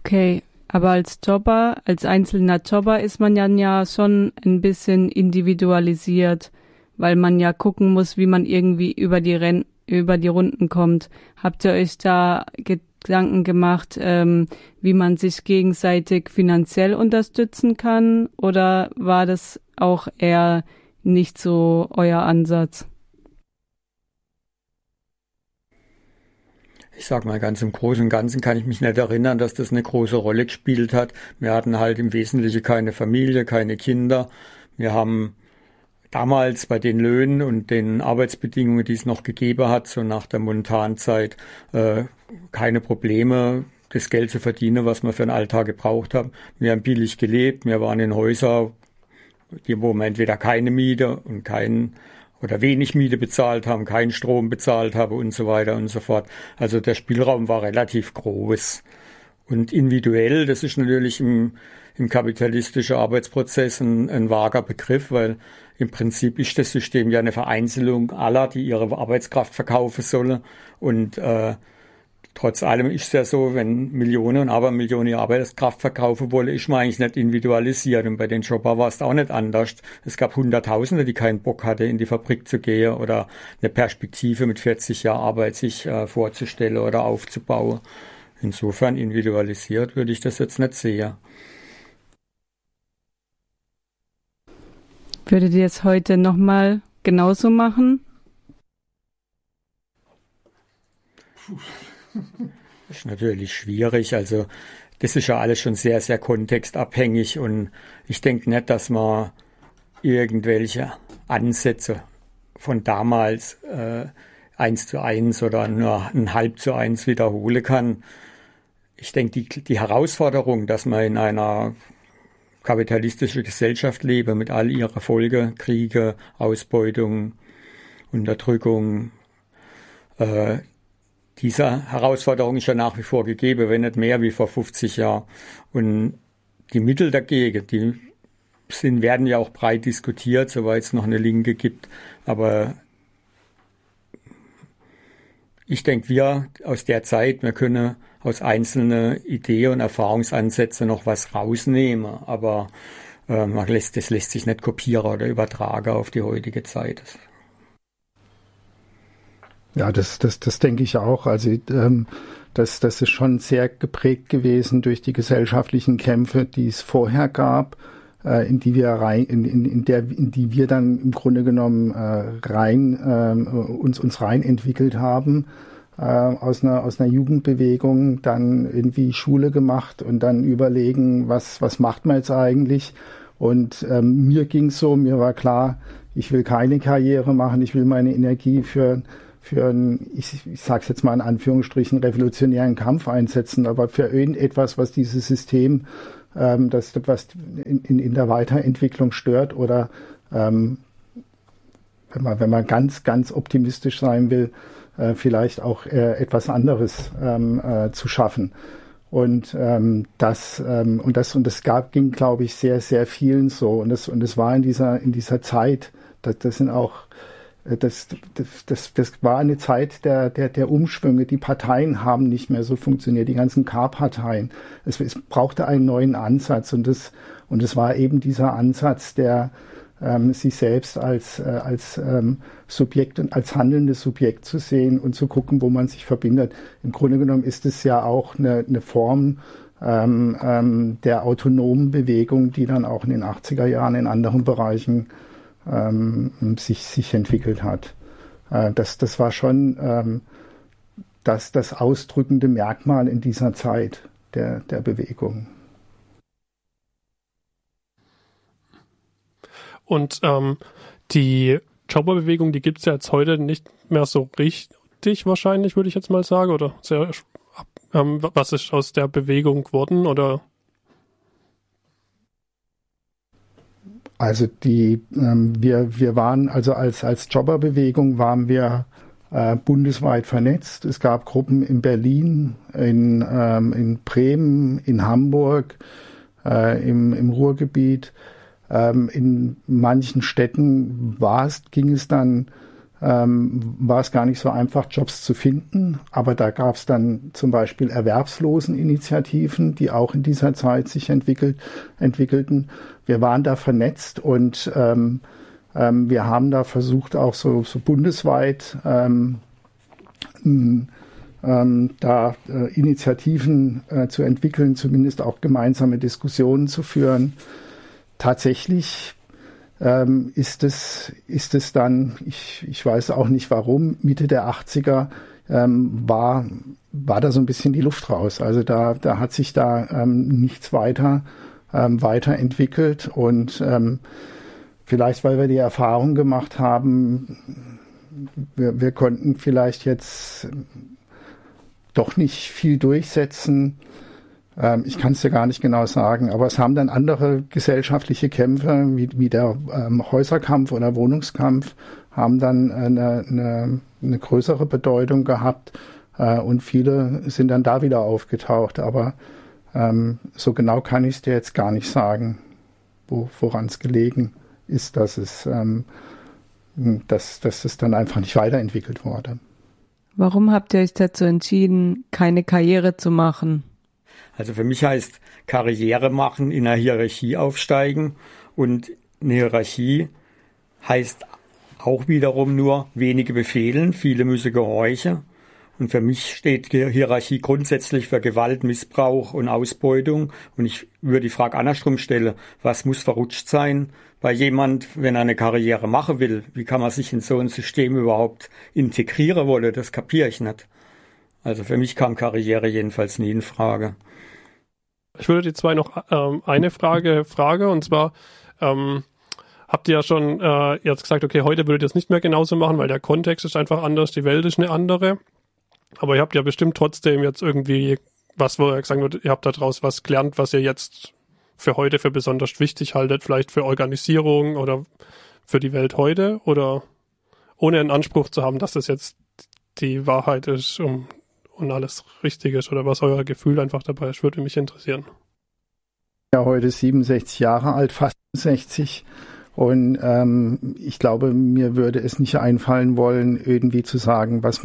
Okay, aber als einzelner Jobber ist man ja schon ein bisschen individualisiert, weil man ja gucken muss, wie man irgendwie über die Runden kommt. Habt ihr euch da Gedanken gemacht, wie man sich gegenseitig finanziell unterstützen kann, oder war das auch eher nicht so euer Ansatz? Ich sag mal, ganz im Großen und Ganzen kann ich mich nicht erinnern, dass das eine große Rolle gespielt hat. Wir hatten halt im Wesentlichen keine Familie, keine Kinder. Wir haben damals bei den Löhnen und den Arbeitsbedingungen, die es noch gegeben hat, so nach der Montanzeit, keine Probleme, das Geld zu verdienen, was wir für den Alltag gebraucht haben. Wir haben billig gelebt, wir waren in Häusern, wo wir entweder keine Miete und oder wenig Miete bezahlt haben, keinen Strom bezahlt haben und so weiter und so fort. Also der Spielraum war relativ groß. Und individuell, das ist natürlich im kapitalistischen Arbeitsprozess ein vager Begriff, weil im Prinzip ist das System ja eine Vereinzelung aller, die ihre Arbeitskraft verkaufen sollen. Und trotz allem ist es ja so, wenn Millionen und Abermillionen ihre Arbeitskraft verkaufen wollen, ist man eigentlich nicht individualisiert. Und bei den Jobber war es auch nicht anders. Es gab Hunderttausende, die keinen Bock hatten, in die Fabrik zu gehen oder eine Perspektive mit 40 Jahren Arbeit sich vorzustellen oder aufzubauen. Insofern individualisiert würde ich das jetzt nicht sehen. Würdet ihr es heute nochmal genauso machen? Das ist natürlich schwierig. Also das ist ja alles schon sehr, sehr kontextabhängig und ich denke nicht, dass man irgendwelche Ansätze von damals 1:1 oder nur 0,5:1 wiederholen kann. Ich denke, die Herausforderung, dass man in einer kapitalistischen Gesellschaft lebe mit all ihrer Folgen, Kriege, Ausbeutung, Unterdrückung, diese Herausforderung ist ja nach wie vor gegeben, wenn nicht mehr wie vor 50 Jahren. Und die Mittel dagegen, werden ja auch breit diskutiert, soweit es noch eine Linke gibt. Aber ich denke, wir aus der Zeit, wir können aus einzelnen Ideen und Erfahrungsansätzen noch was rausnehmen. Aber das lässt sich nicht kopieren oder übertragen auf die heutige Zeit. Ja, das denke ich auch. Also das ist schon sehr geprägt gewesen durch die gesellschaftlichen Kämpfe, die es vorher gab, in die wir dann im Grunde genommen uns rein entwickelt haben, aus einer Jugendbewegung, dann irgendwie Schule gemacht und dann überlegen, was macht man jetzt eigentlich? Und mir war klar, ich will keine Karriere machen, ich will meine Energie für ich sage es jetzt mal in Anführungsstrichen, revolutionären Kampf einsetzen, aber für irgendetwas, was dieses System, was in der Weiterentwicklung stört oder wenn man ganz, ganz optimistisch sein will, vielleicht auch etwas anderes zu schaffen. Und das ging, glaube ich, sehr, sehr vielen so. Und es war in dieser Zeit, das war eine Zeit der Umschwünge. Die Parteien haben nicht mehr so funktioniert, die ganzen K-Parteien. Es brauchte einen neuen Ansatz und es war eben dieser Ansatz, der sich selbst als Subjekt und als handelndes Subjekt zu sehen und zu gucken, wo man sich verbindet. Im Grunde genommen ist es ja auch eine Form der autonomen Bewegung, die dann auch in den 80er Jahren in anderen Bereichen sich entwickelt hat. Das war schon das ausdrückende Merkmal in dieser Zeit der Bewegung. Und die Jobberbewegung, die gibt es ja jetzt heute nicht mehr so richtig wahrscheinlich, würde ich jetzt mal sagen. Oder was ist aus der Bewegung geworden? Oder? Also wir waren, also als Jobberbewegung waren wir bundesweit vernetzt. Es gab Gruppen in Berlin, in Bremen, in Hamburg, im Ruhrgebiet. In manchen Städten ging es dann war es gar nicht so einfach, Jobs zu finden. Aber da gab es dann zum Beispiel Erwerbsloseninitiativen, die auch in dieser Zeit sich entwickelten. Wir waren da vernetzt und wir haben da versucht, auch so bundesweit Initiativen zu entwickeln, zumindest auch gemeinsame Diskussionen zu führen. Tatsächlich ist es dann, ich weiß auch nicht warum, Mitte der 80er war da so ein bisschen die Luft raus. Also da hat sich da nichts weiterentwickelt und vielleicht, weil wir die Erfahrung gemacht haben, wir konnten vielleicht jetzt doch nicht viel durchsetzen. Ich kann es dir gar nicht genau sagen, aber es haben dann andere gesellschaftliche Kämpfe, wie der Häuserkampf oder Wohnungskampf, haben dann eine größere Bedeutung gehabt und viele sind dann da wieder aufgetaucht. Aber so genau kann ich es dir jetzt gar nicht sagen, woran es gelegen ist, dass es dann einfach nicht weiterentwickelt wurde. Warum habt ihr euch dazu entschieden, keine Karriere zu machen? Also für mich heißt Karriere machen in einer Hierarchie aufsteigen und eine Hierarchie heißt auch wiederum nur wenige befehlen, viele müssen gehorchen. Und für mich steht die Hierarchie grundsätzlich für Gewalt, Missbrauch und Ausbeutung. Und ich würde die Frage andersrum stellen, was muss verrutscht sein bei jemand, wenn er eine Karriere machen will? Wie kann man sich in so ein System überhaupt integrieren wollen? Das kapiere ich nicht. Also für mich kam Karriere jedenfalls nie in Frage. Ich würde die zwei noch eine Frage und zwar habt ihr ja schon jetzt gesagt, okay, heute würdet ihr es nicht mehr genauso machen, weil der Kontext ist einfach anders, die Welt ist eine andere. Aber ihr habt ja bestimmt trotzdem jetzt irgendwie was, wo ihr gesagt habt, ihr habt daraus was gelernt, was ihr jetzt für heute für besonders wichtig haltet, vielleicht für Organisierung oder für die Welt heute oder ohne einen Anspruch zu haben, dass das jetzt die Wahrheit ist und alles richtig ist oder was euer Gefühl einfach dabei ist, würde mich interessieren. Ja, heute 67 Jahre alt, fast 60. Und ich glaube, mir würde es nicht einfallen wollen, irgendwie zu sagen, was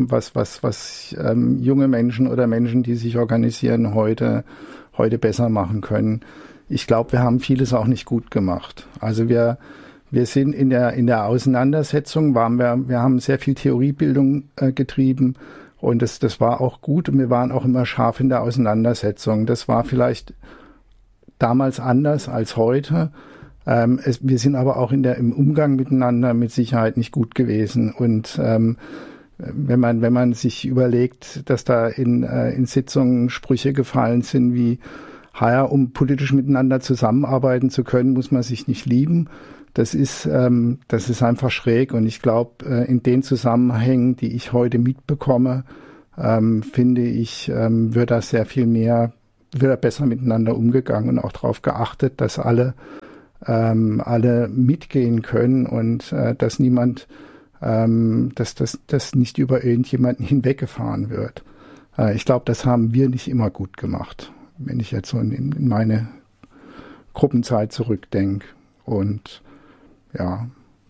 junge Menschen oder Menschen, die sich organisieren, heute besser machen können. Ich glaube, wir haben vieles auch nicht gut gemacht. Also wir sind in der Auseinandersetzung, wir haben sehr viel Theoriebildung getrieben und das war auch gut und wir waren auch immer scharf in der Auseinandersetzung. Das war vielleicht damals anders als heute. Wir sind aber auch im Umgang miteinander mit Sicherheit nicht gut gewesen. Und wenn man sich überlegt, dass da in Sitzungen Sprüche gefallen sind wie, um politisch miteinander zusammenarbeiten zu können, muss man sich nicht lieben. Das ist einfach schräg. Und ich glaube, in den Zusammenhängen, die ich heute mitbekomme, finde ich, wird da sehr viel mehr, wird da besser miteinander umgegangen und auch darauf geachtet, dass alle mitgehen können und dass niemand, dass nicht über irgendjemanden hinweggefahren wird. Ich glaube, das haben wir nicht immer gut gemacht, wenn ich jetzt so in meine Gruppenzeit zurückdenke. Und ja.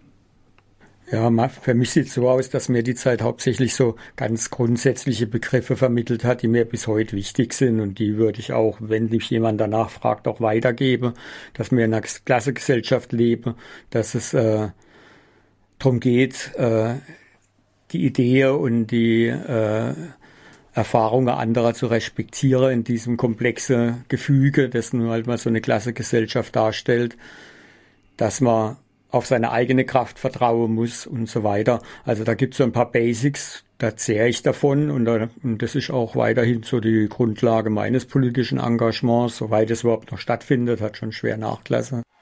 Ja, für mich sieht es so aus, dass mir die Zeit hauptsächlich so ganz grundsätzliche Begriffe vermittelt hat, die mir bis heute wichtig sind und die würde ich auch, wenn mich jemand danach fragt, auch weitergeben, dass wir in einer Klassengesellschaft leben, dass es darum geht, die Ideen und die Erfahrungen anderer zu respektieren in diesem komplexen Gefüge, das nun halt mal so eine Klassengesellschaft darstellt, dass man auf seine eigene Kraft vertrauen muss und so weiter. Also da gibt es so ein paar Basics, da zehre ich davon und das ist auch weiterhin so die Grundlage meines politischen Engagements, soweit es überhaupt noch stattfindet, hat schon schwer nachgelassen.